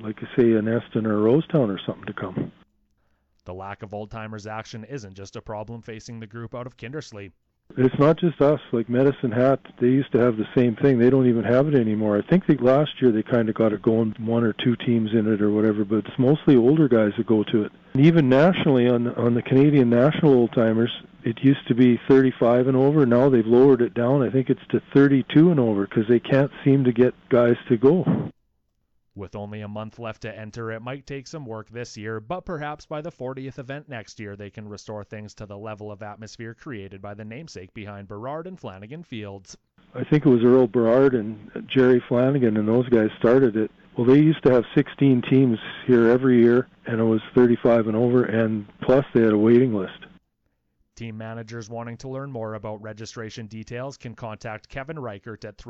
like I say, an Eston or a Rosetown or something to come. The lack of old-timers action isn't just a problem facing the group out of Kindersley. It's not just us. Like Medicine Hat, they used to have the same thing. They don't even have it anymore. I think last year they kind of got it going, 1 or 2 teams in it or whatever, but it's mostly older guys that go to it. And even nationally, on the Canadian National Old-Timers, it used to be 35 and over. Now they've lowered it down. I think it's to 32 and over because they can't seem to get guys to go. With only a month left to enter, it might take some work this year, but perhaps by the 40th event next year they can restore things to the level of atmosphere created by the namesake behind Burrard and Flanagan Fields. I think it was Earl Burrard and Jerry Flanagan and those guys started it. Well, they used to have 16 teams here every year, and it was 35 and over, and plus they had a waiting list. Team managers wanting to learn more about registration details can contact Kevin Reichert at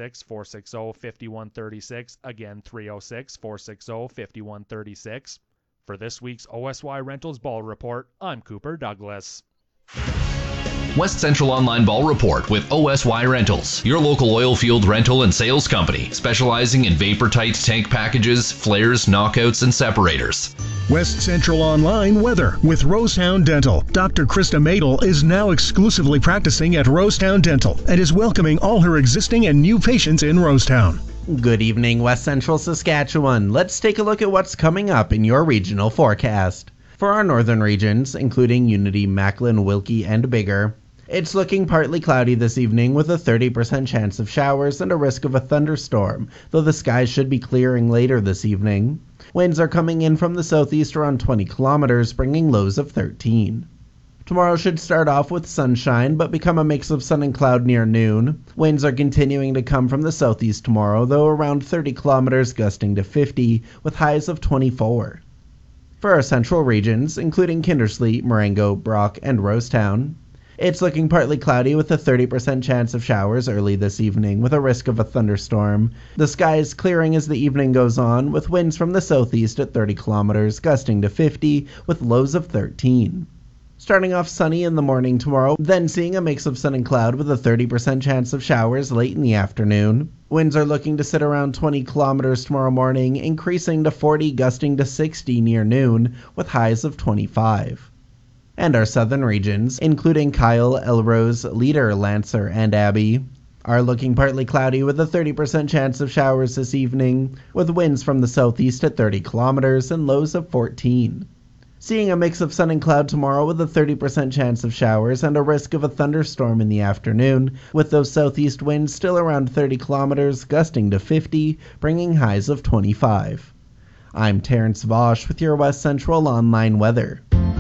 306-460-5136, again 306-460-5136. For this week's OSY Rentals Ball Report, I'm Cooper Douglas. West Central Online Ball Report with OSY Rentals, your local oil field rental and sales company, specializing in vapor-tight tank packages, flares, knockouts, and separators. West Central Online Weather with Rosetown Dental. Dr. Krista Madel is now exclusively practicing at Rosetown Dental and is welcoming all her existing and new patients in Rosetown. Good evening, West Central Saskatchewan. Let's take a look at what's coming up in your regional forecast. For our northern regions, including Unity, Macklin, Wilkie, and Biggar, it's looking partly cloudy this evening with a 30% chance of showers and a risk of a thunderstorm, though the skies should be clearing later this evening. Winds are coming in from the southeast around 20 kilometers, bringing lows of 13. Tomorrow should start off with sunshine, but become a mix of sun and cloud near noon. Winds are continuing to come from the southeast tomorrow, though around 30 kilometers, gusting to 50, with highs of 24. For our central regions, including Kindersley, Marengo, Brock, and Rosetown, it's looking partly cloudy with a 30% chance of showers early this evening with a risk of a thunderstorm. The sky is clearing as the evening goes on, with winds from the southeast at 30 kilometers, gusting to 50, with lows of 13. Starting off sunny in the morning tomorrow, then seeing a mix of sun and cloud with a 30% chance of showers late in the afternoon. Winds are looking to sit around 20 kilometers tomorrow morning, increasing to 40, gusting to 60 near noon, with highs of 25. And our southern regions, including Kyle, Elrose, Leader, Lancer, and Abbey, are looking partly cloudy with a 30% chance of showers this evening, with winds from the southeast at 30 kilometers and lows of 14. Seeing a mix of sun and cloud tomorrow with a 30% chance of showers and a risk of a thunderstorm in the afternoon, with those southeast winds still around 30 kilometers, gusting to 50, bringing highs of 25. I'm Terrence Vosch with your West Central Online Weather.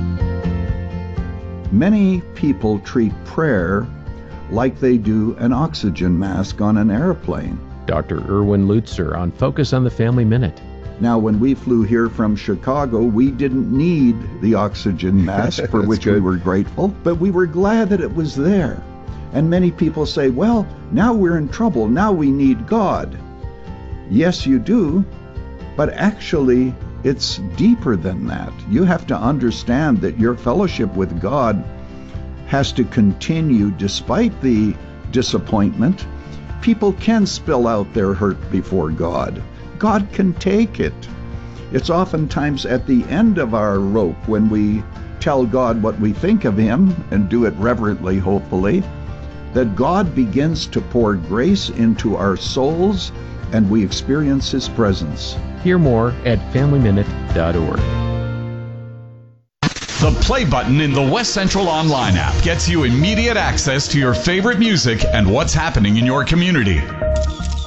Many people treat prayer like they do an oxygen mask on an airplane. Dr. Erwin Lutzer on Focus on the Family Minute. Now, when we flew here from Chicago, we didn't need the oxygen mask, for which we were grateful, but we were glad that it was there. And many people say, well, now we're in trouble. Now we need God. Yes, you do, but actually, it's deeper than that. You have to understand that your fellowship with God has to continue despite the disappointment. People can spill out their hurt before God. God can take it. It's oftentimes at the end of our rope when we tell God what we think of Him, and do it reverently, hopefully, that God begins to pour grace into our souls and we experience His presence. Hear more at FamilyMinute.org. The play button in the West Central Online app gets you immediate access to your favorite music and what's happening in your community.